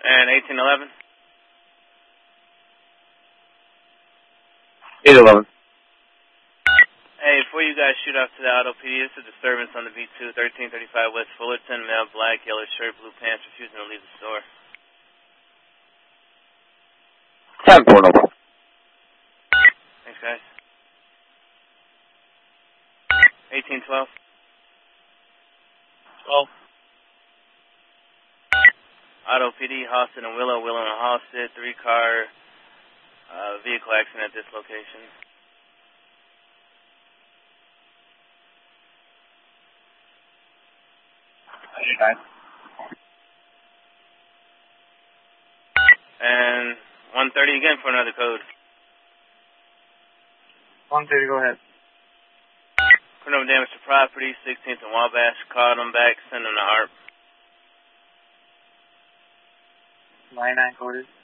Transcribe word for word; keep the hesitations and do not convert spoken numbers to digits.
And eighteen eleven? eight eleven. Hey, before you guys shoot off to the auto P D, this is a disturbance on the V two, thirteen thirty-five West Fullerton, male, black, yellow shirt, blue pants, refusing to leave the store. ten four, no problem. Thanks, guys. eighteen twelve? twelve. Auto P D, Halsted and Willow, Willow and Halsted, three-car uh, vehicle accident at this location. And one thirty again for another code. one thirty, go ahead. Criminal damage to property, sixteenth and Wabash, called them back, send them to A R P. nine nine coded.